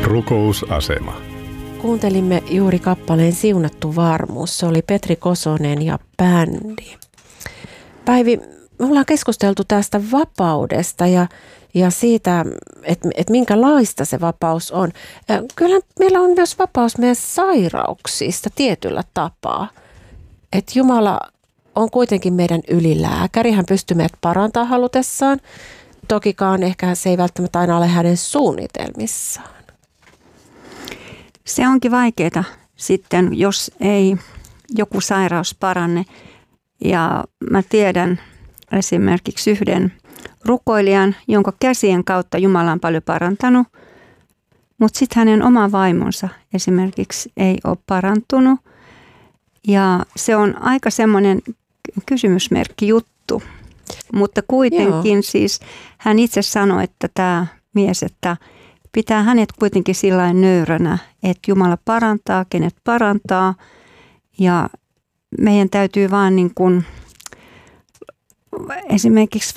Rukousasema. Kuuntelimme juuri kappaleen Siunattu varmuus. Se oli Petri Kosonen ja bändi. Päivi, me ollaan keskusteltu tästä vapaudesta ja siitä, että minkälaista se vapaus on. Kyllä meillä on myös vapaus meidän sairauksista tietyllä tapaa. Että Jumala on kuitenkin meidän ylilääkäri. Hän pystyy meidät parantamaan halutessaan. Tokikaan ehkä se ei välttämättä aina ole hänen suunnitelmissaan. Se onkin vaikeaa sitten, jos ei joku sairaus paranne. Ja mä tiedän esimerkiksi yhden rukoilijan, jonka käsien kautta Jumala on paljon parantanut, mutta sitten hänen oma vaimonsa esimerkiksi ei ole parantunut. Ja se on aika semmoinen kysymysmerkki juttu. Mutta kuitenkin siis hän itse sanoi, että tämä mies, että pitää hänet kuitenkin sillain nöyränä, että Jumala parantaa, kenet parantaa. Ja meidän täytyy vaan niin kuin, esimerkiksi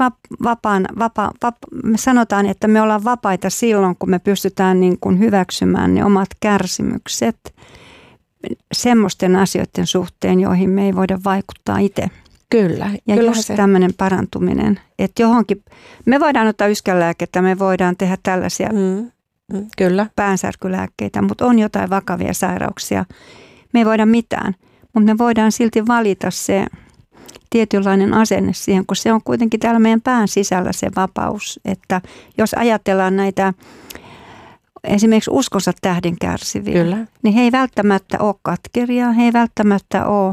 me sanotaan, että me ollaan vapaita silloin, kun me pystytään niin kuin hyväksymään ne omat kärsimykset semmoisten asioiden suhteen, joihin me ei voida vaikuttaa itse. Kyllä. Ja just tämmöinen parantuminen, että johonkin, me voidaan ottaa yskänlääkettä, me voidaan tehdä tällaisia kyllä. päänsärkylääkkeitä, mutta on jotain vakavia sairauksia. Me ei voida mitään, mutta me voidaan silti valita se tietynlainen asenne siihen, kun se on kuitenkin täällä meidän pään sisällä se vapaus. Että jos ajatellaan näitä esimerkiksi uskonsa tähden kärsiviä, kyllä. Niin he ei välttämättä ole katkeria, he ei välttämättä ole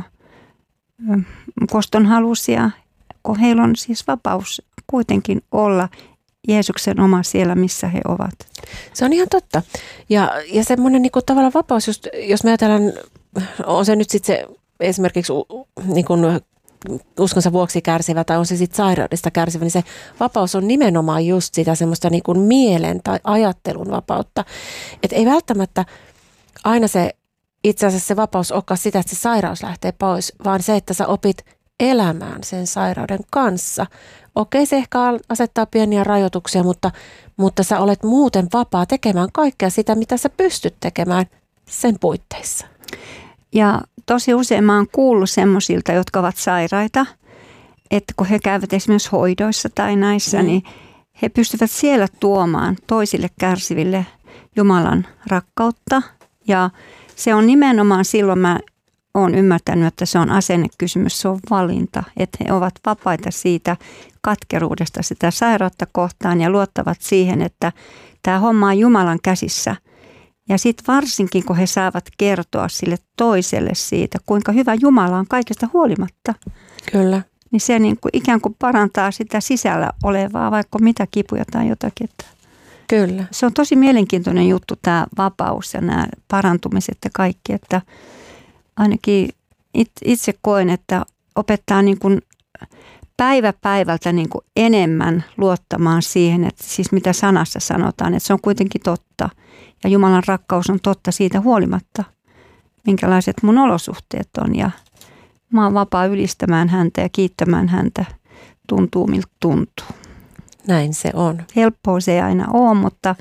kostonhaluisia, kun heillä on siis vapaus kuitenkin olla Jeesuksen oma siellä, missä he ovat. Se on ihan totta. Ja semmoinen niin kuin tavallaan vapaus, just, jos me ajatellaan, on se nyt sitten se esimerkiksi niin kuin uskonsa vuoksi kärsivä tai on se sitten sairaudesta kärsivä, niin se vapaus on nimenomaan just sitä semmoista niin kuin mielen tai ajattelun vapautta. Että ei välttämättä aina se itse asiassa se vapaus olekaan sitä, että se sairaus lähtee pois, vaan se, että sä opit elämään sen sairauden kanssa. Okei, se ehkä asettaa pieniä rajoituksia, mutta sä olet muuten vapaa tekemään kaikkea sitä, mitä sä pystyt tekemään sen puitteissa. Ja tosi usein mä oon kuullut semmoisilta, jotka ovat sairaita, että kun he käyvät esimerkiksi hoidoissa tai näissä, niin he pystyvät siellä tuomaan toisille kärsiville Jumalan rakkautta. Ja se on nimenomaan silloin mä oon ymmärtänyt, että se on asennekysymys, se on valinta, että he ovat vapaita siitä katkeruudesta sitä sairautta kohtaan ja luottavat siihen, että tämä homma on Jumalan käsissä. Ja sitten varsinkin, kun he saavat kertoa sille toiselle siitä, kuinka hyvä Jumala on kaikesta huolimatta. Kyllä. Niin se niin kuin ikään kuin parantaa sitä sisällä olevaa, vaikka mitä kipuja tai jotakin. Kyllä. Se on tosi mielenkiintoinen juttu tämä vapaus ja nämä parantumiset ja kaikki, että ainakin itse koen, että opettaa niin kuin päivä päivältä niin kuin enemmän luottamaan siihen, että siis mitä sanassa sanotaan, että se on kuitenkin totta. Ja Jumalan rakkaus on totta siitä huolimatta, minkälaiset mun olosuhteet on. Ja mä oon vapaa ylistämään häntä ja kiittämään häntä, tuntuu miltä tuntuu. Näin se on. Helppoa se ei aina ole, mutta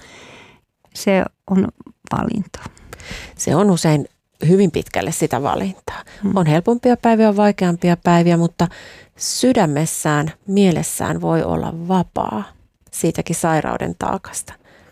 se on valinta. Se on usein hyvin pitkälle sitä valintaa. On helpompia päiviä, on vaikeampia päiviä, mutta sydämessään, mielessään voi olla vapaa siitäkin sairauden taakasta.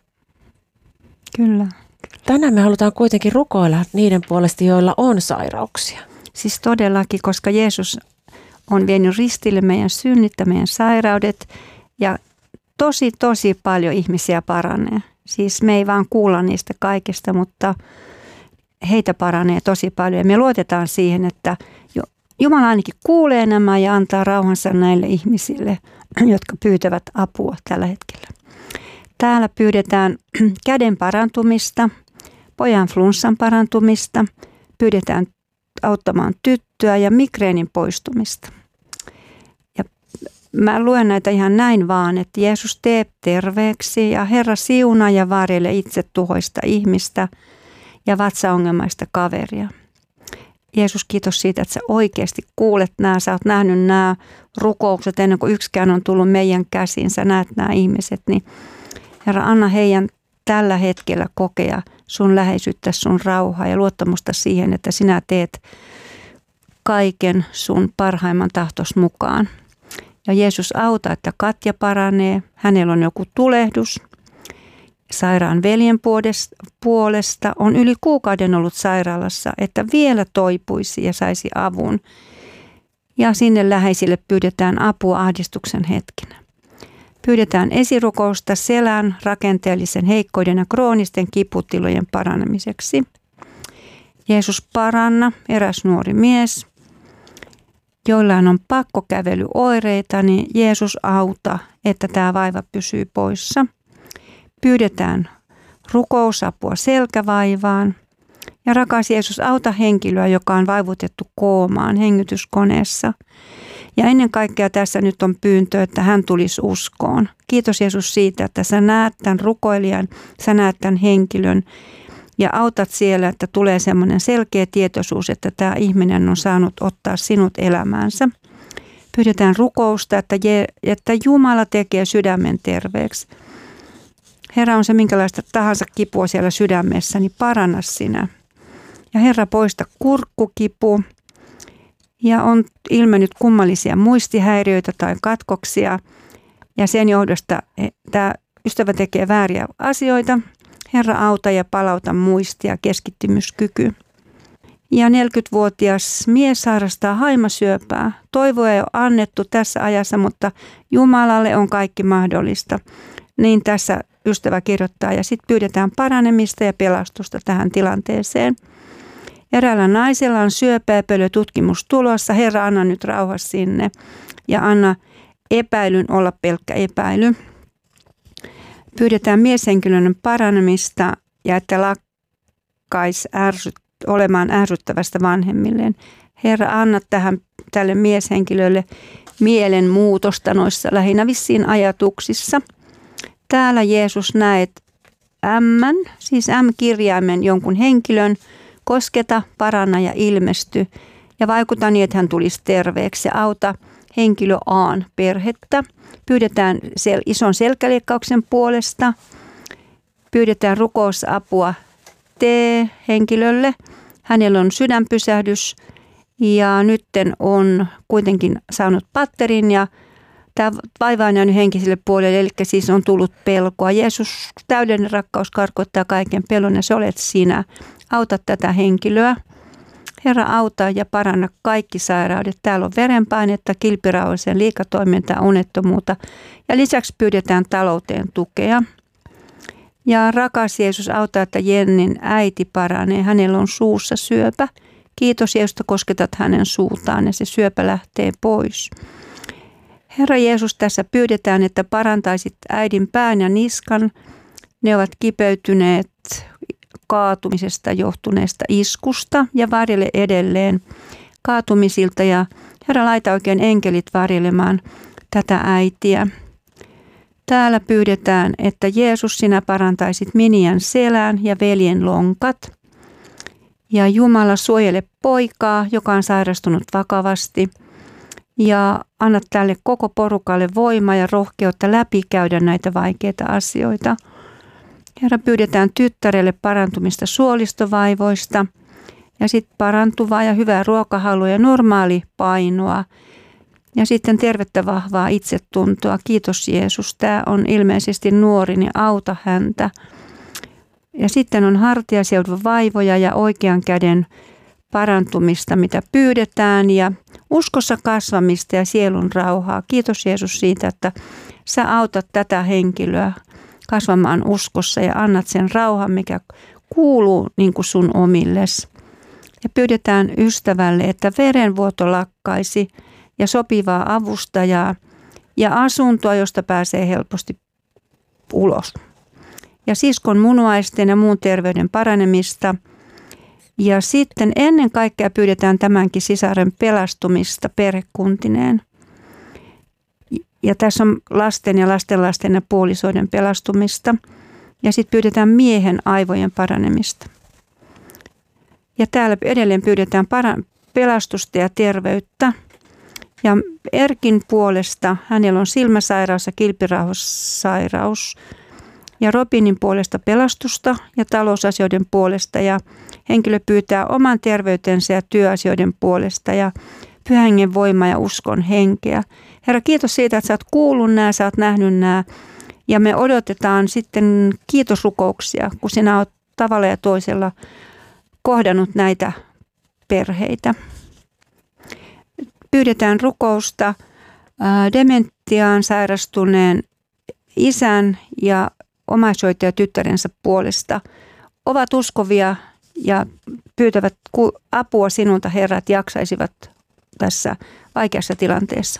Kyllä. Tänään me halutaan kuitenkin rukoilla niiden puolesta, joilla on sairauksia. Siis todellakin, koska Jeesus on vienyt ristille meidän synnit ja meidän sairaudet ja tosi paljon ihmisiä paranee. Siis me ei vaan kuulla niistä kaikista, mutta heitä paranee tosi paljon. Ja me luotetaan siihen, että Jumala ainakin kuulee nämä ja antaa rauhansa näille ihmisille, jotka pyytävät apua tällä hetkellä. Täällä pyydetään käden parantumista, pojan flunssan parantumista, pyydetään auttamaan tyttöä ja migreenin poistumista. Ja mä luen näitä ihan näin vaan, että Jeesus tee terveeksi ja Herra siunaa ja varjele itse tuhoista ihmistä ja vatsaongelmaista kaveria. Jeesus, kiitos siitä, että sä oikeasti kuulet nämä, sä oot nähnyt nämä rukoukset ennen kuin yksikään on tullut meidän käsiin, sä näet nämä ihmiset, niin Herra, anna heidän tällä hetkellä kokea sun läheisyyttä, sun rauhaa ja luottamusta siihen, että sinä teet kaiken sun parhaimman tahtos mukaan. Ja Jeesus auta, että Katja paranee. Hänellä on joku tulehdus. Sairaan veljen puolesta on yli kuukauden ollut sairaalassa, että vielä toipuisi ja saisi avun. Ja sinne läheisille pyydetään apua ahdistuksen hetkenä. Pyydetään esirukousta selän, rakenteellisen heikkouden ja kroonisten kiputilojen paranemiseksi. Jeesus paranna, eräs nuori mies, joillain on pakkokävelyoireita, niin Jeesus auta, että tämä vaiva pysyy poissa. Pyydetään rukousapua selkävaivaan. Ja rakas Jeesus, auta henkilöä, joka on vaivutettu koomaan hengityskoneessa. Ja ennen kaikkea tässä nyt on pyyntö, että hän tulisi uskoon. Kiitos Jeesus siitä, että sä näet tämän rukoilijan, sä näet tämän henkilön ja autat siellä, että tulee semmoinen selkeä tietoisuus, että tämä ihminen on saanut ottaa sinut elämäänsä. Pyydetään rukousta, että Jumala tekee sydämen terveeksi. Herra, on se minkälaista tahansa kipua siellä sydämessä, niin paranna sinä. Ja Herra, poista kurkkukipu. Ja on ilmennyt kummallisia muistihäiriöitä tai katkoksia. Ja sen johdosta tämä ystävä tekee vääriä asioita. Herra, auta ja palauta muisti ja keskittymyskyky. Ja 40-vuotias mies sairastaa haimasyöpää. Toivoa ei ole annettu tässä ajassa, mutta Jumalalle on kaikki mahdollista. Niin tässä ystävä kirjoittaa ja sitten pyydetään paranemista ja pelastusta tähän tilanteeseen. Eräällä naisella on syöpäepölötutkimus tulossa. Herra, anna nyt rauha sinne ja anna epäilyn olla pelkkä epäily. Pyydetään mieshenkilön paranemista ja että lakkaisi olemaan ärsyttävästä vanhemmilleen. Herra, anna tälle mieshenkilölle mielenmuutosta noissa lähinnä vissiin ajatuksissa. Täällä Jeesus näet siis M-kirjaimen jonkun henkilön, kosketa, paranna ja ilmesty ja vaikuta niin, että hän tulisi terveeksi ja auta henkilö A:n perhettä. Pyydetään ison selkäleikkauksen puolesta. Pyydetään rukousapua T-henkilölle. Hänellä on sydänpysähdys ja nytten on kuitenkin saanut patterin ja tämä vaiva on jäänyt henkiselle puolelle, eli siis on tullut pelkoa. Jeesus, täydellinen rakkaus karkottaa kaiken pelon ja se olet sinä. Auta tätä henkilöä. Herra, auta ja paranna kaikki sairaudet. Täällä on verenpainetta, kilpirauhallisen liikatoimintaa, unettomuutta ja lisäksi pyydetään talouteen tukea. Ja rakas Jeesus, auta, että Jennin äiti paranee. Hänellä on suussa syöpä. Kiitos Jeesus, että kosketat hänen suutaan ja se syöpä lähtee pois. Herra Jeesus, tässä pyydetään, että parantaisit äidin pään ja niskan. Ne ovat kipeytyneet kaatumisesta johtuneesta iskusta ja varjele edelleen kaatumisilta. Ja Herra, laita oikein enkelit varjelemaan tätä äitiä. Täällä pyydetään, että Jeesus, sinä parantaisit Minian selän ja veljen lonkat. Ja Jumala, suojele poikaa, joka on sairastunut vakavasti. Ja anna tälle koko porukalle voimaa ja rohkeutta läpikäydä näitä vaikeita asioita. Herra, pyydetään tyttärelle parantumista suolistovaivoista ja sitten parantuvaa ja hyvää ruokahalua ja normaali painoa. Ja sitten tervettä vahvaa itsetuntoa. Kiitos Jeesus. Tämä on ilmeisesti nuori, niin auta häntä. Ja sitten on hartiaseudun vaivoja ja oikean käden parantumista, mitä pyydetään ja uskossa kasvamista ja sielun rauhaa. Kiitos Jeesus siitä, että sä autat tätä henkilöä kasvamaan uskossa ja annat sen rauhan, mikä kuuluu niin kuin sun omilles. Ja pyydetään ystävälle, että verenvuoto lakkaisi ja sopivaa avustajaa ja asuntoa, josta pääsee helposti ulos. Ja siskon munuaisten ja muun terveyden paranemista. Ja sitten ennen kaikkea pyydetään tämänkin sisaren pelastumista perhekuntineen. Ja tässä on lasten ja lastenlasten ja puolisoiden pelastumista. Ja sitten pyydetään miehen aivojen paranemista. Ja täällä edelleen pyydetään pelastusta ja terveyttä. Ja Erkin puolesta hänellä on silmäsairaus ja kilpirauhassairaus. ja Robinin puolesta pelastusta ja talousasioiden puolesta ja henkilö pyytää oman terveytensä ja työasioiden puolesta ja Pyhän Hengen voimaa ja uskon henkeä. Herra, kiitos siitä, että sä oot kuullut nämä, sä oot nähnyt nämä ja me odotetaan sitten kiitosrukouksia, kun sinä oot tavalla ja toisella kohdannut näitä perheitä. Pyydetään rukousta dementiaan sairastuneen isän ja omaishoitajatyttärensä puolesta. Ovat uskovia ja pyytävät apua sinulta, Herra, että jaksaisivat tässä vaikeassa tilanteessa.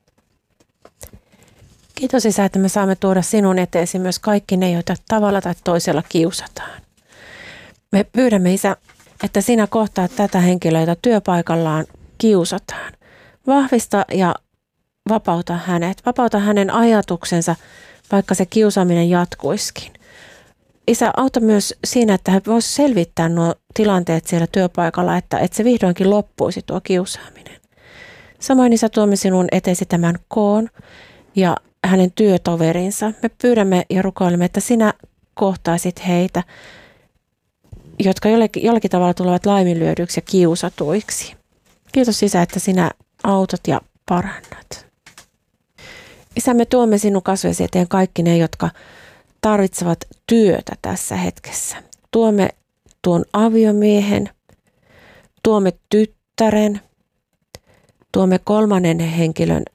Kiitos Isä, että me saamme tuoda sinun eteesi myös kaikki ne, joita tavalla tai toisella kiusataan. Me pyydämme Isä, että sinä kohtaat tätä henkilöä, jota työpaikallaan kiusataan. Vahvista ja vapauta hänet. Vapauta hänen ajatuksensa, vaikka se kiusaaminen jatkuisikin. Isä, auta myös siinä, että hän voisi selvittää nuo tilanteet siellä työpaikalla, että se vihdoinkin loppuisi tuo kiusaaminen. Samoin Isä, tuomme sinun eteesi tämän Koon ja hänen työtoverinsa. Me pyydämme ja rukoilemme, että sinä kohtaisit heitä, jotka jollakin tavalla tulevat laiminlyödyiksi ja kiusatuiksi. Kiitos Isä, että sinä autat ja parannat. Isä, me tuomme sinun kasvesi eteen kaikki ne, jotka tarvitsevat työtä tässä hetkessä. Tuomme tuon aviomiehen, tuomme tyttären, tuomme kolmannen henkilön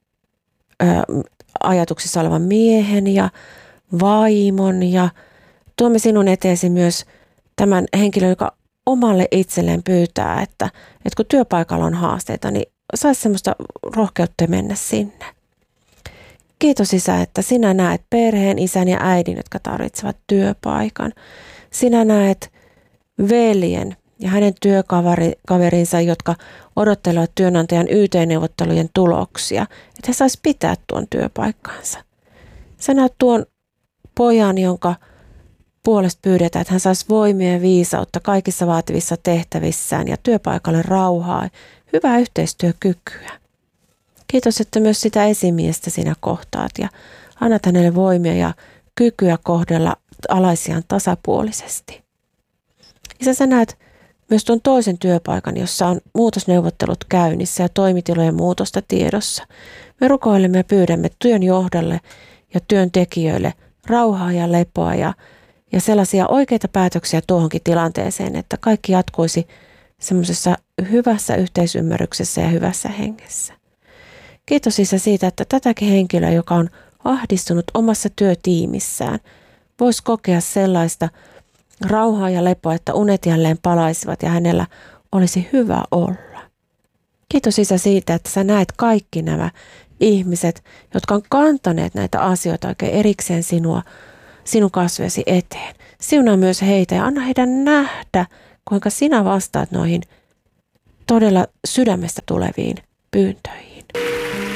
ajatuksissa olevan miehen ja vaimon ja tuomme sinun eteesi myös tämän henkilön, joka omalle itselleen pyytää, että kun työpaikalla on haasteita, niin saisi semmoista rohkeutta mennä sinne. Kiitos Isä, että sinä näet perheen, isän ja äidin, jotka tarvitsevat työpaikan. Sinä näet veljen ja hänen työkaverinsa, jotka odottelevat työnantajan YT-neuvottelujen tuloksia, että he saisi pitää tuon työpaikkansa. Sä näet tuon pojan, jonka puolesta pyydetään, että hän saisi voimia ja viisautta kaikissa vaativissa tehtävissään ja työpaikalle rauhaa, hyvää yhteistyökykyä. Kiitos, että myös sitä esimiestä sinä kohtaat ja annat hänelle voimia ja kykyä kohdella alaisiaan tasapuolisesti. Isä, sä näet myös tuon toisen työpaikan, jossa on muutosneuvottelut käynnissä ja toimitilojen muutosta tiedossa. Me rukoilemme ja pyydämme työn johdolle ja työntekijöille rauhaa ja lepoa ja sellaisia oikeita päätöksiä tuohonkin tilanteeseen, että kaikki jatkuisi semmoisessa hyvässä yhteisymmärryksessä ja hyvässä hengessä. Kiitos Isä siitä, että tätäkin henkilöä, joka on ahdistunut omassa työtiimissään, voisi kokea sellaista rauhaa ja lepoa, että unet jälleen palaisivat ja hänellä olisi hyvä olla. Kiitos Isä siitä, että sä näet kaikki nämä ihmiset, jotka on kantaneet näitä asioita oikein erikseen sinun kasvesi eteen. Siunaa myös heitä ja anna heidän nähdä, kuinka sinä vastaat noihin todella sydämestä tuleviin pyyntöihin.